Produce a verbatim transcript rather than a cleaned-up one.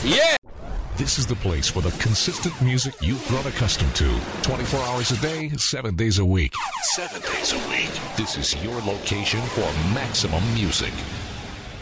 Yeah! This is the place for the consistent music you've grown accustomed to. twenty-four hours a day, seven days a week. Seven days a week. This is your location for maximum music.